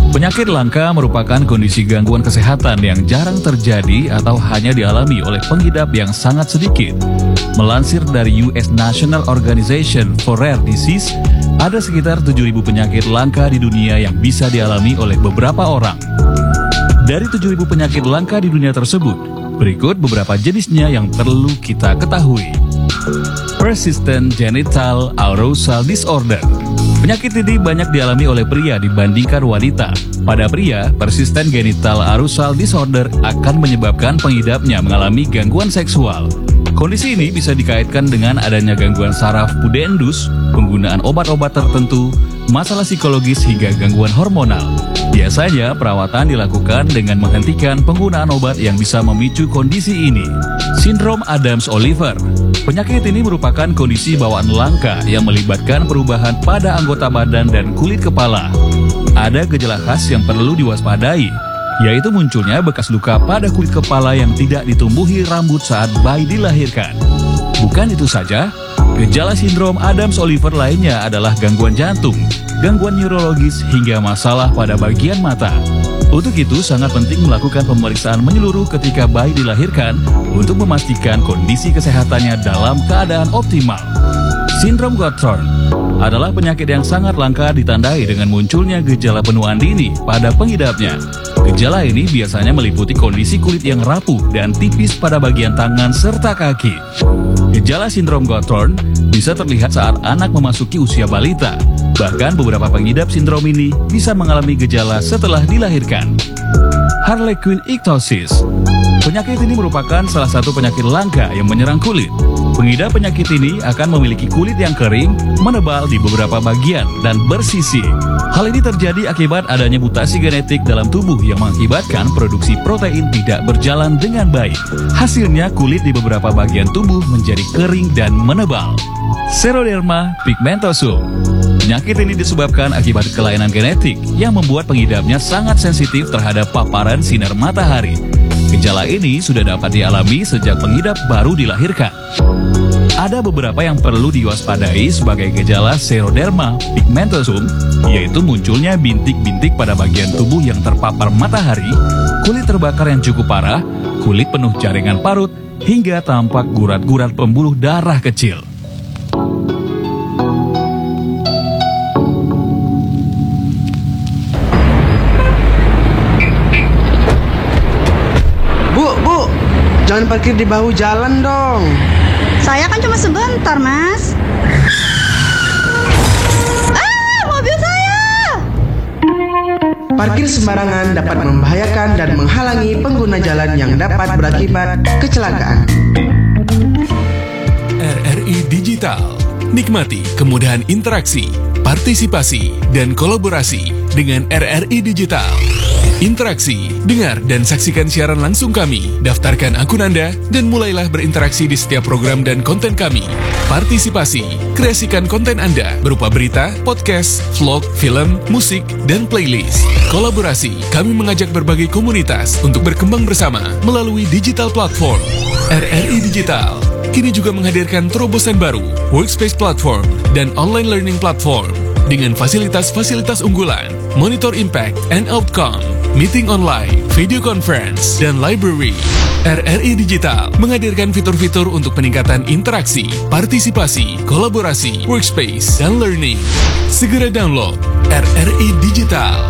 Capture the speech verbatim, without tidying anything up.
Penyakit langka merupakan kondisi gangguan kesehatan yang jarang terjadi atau hanya dialami oleh pengidap yang sangat sedikit. Melansir dari U S National Organization for Rare Disease, ada sekitar tujuh ribu penyakit langka di dunia yang bisa dialami oleh beberapa orang. Dari tujuh ribu penyakit langka di dunia tersebut, berikut beberapa jenisnya yang perlu kita ketahui. Persistent Genital Arousal Disorder. Penyakit ini banyak dialami oleh pria dibandingkan wanita. Pada pria, persistent genital arousal disorder akan menyebabkan pengidapnya mengalami gangguan seksual. Kondisi ini bisa dikaitkan dengan adanya gangguan saraf pudendus, penggunaan obat-obat tertentu, masalah psikologis hingga gangguan hormonal. Biasanya, perawatan dilakukan dengan menghentikan penggunaan obat yang bisa memicu kondisi ini. Sindrom Adams-Oliver. Penyakit ini merupakan kondisi bawaan langka yang melibatkan perubahan pada anggota badan dan kulit kepala. Ada gejala khas yang perlu diwaspadai, yaitu munculnya bekas luka pada kulit kepala yang tidak ditumbuhi rambut saat bayi dilahirkan. Bukan itu saja, gejala sindrom Adams-Oliver lainnya adalah gangguan jantung, gangguan neurologis, hingga masalah pada bagian mata. Untuk itu, sangat penting melakukan pemeriksaan menyeluruh ketika bayi dilahirkan untuk memastikan kondisi kesehatannya dalam keadaan optimal. Sindrom Gottron adalah penyakit yang sangat langka ditandai dengan munculnya gejala penuaan dini pada pengidapnya. Gejala ini biasanya meliputi kondisi kulit yang rapuh dan tipis pada bagian tangan serta kaki. Gejala sindrom Gottron bisa terlihat saat anak memasuki usia balita. Bahkan beberapa pengidap sindrom ini bisa mengalami gejala setelah dilahirkan. Harlequin ichthyosis. Penyakit ini merupakan salah satu penyakit langka yang menyerang kulit. Pengidap penyakit ini akan memiliki kulit yang kering, menebal di beberapa bagian, dan bersisi. Hal ini terjadi akibat adanya mutasi genetik dalam tubuh yang mengakibatkan produksi protein tidak berjalan dengan baik. Hasilnya, kulit di beberapa bagian tubuh menjadi kering dan menebal. Xeroderma pigmentosum. Penyakit ini disebabkan akibat kelainan genetik yang membuat pengidapnya sangat sensitif terhadap paparan sinar matahari. Gejala ini sudah dapat dialami sejak pengidap baru dilahirkan. Ada beberapa yang perlu diwaspadai sebagai gejala Xeroderma pigmentosum, yaitu munculnya bintik-bintik pada bagian tubuh yang terpapar matahari, kulit terbakar yang cukup parah, kulit penuh jaringan parut, hingga tampak gurat-gurat pembuluh darah kecil. Jangan parkir di bahu jalan dong. Saya kan cuma sebentar, Mas. Ah, mobil saya! Parkir sembarangan dapat membahayakan dan menghalangi pengguna jalan yang dapat berakibat kecelakaan. R R I Digital. Nikmati kemudahan interaksi, partisipasi, dan kolaborasi dengan R R I Digital. Interaksi, dengar dan saksikan siaran langsung kami, daftarkan akun Anda, dan mulailah berinteraksi di setiap program dan konten kami. Partisipasi, kreasikan konten Anda berupa berita, podcast, vlog, film, musik, dan playlist. Kolaborasi, kami mengajak berbagai komunitas untuk berkembang bersama melalui digital platform. R R I Digital kini juga menghadirkan terobosan baru, workspace platform, dan online learning platform dengan fasilitas-fasilitas unggulan, monitor impact and outcome, meeting online, video conference, dan library. R R I Digital menghadirkan fitur-fitur untuk peningkatan interaksi, partisipasi, kolaborasi, workspace, dan learning. Segera download R R I Digital.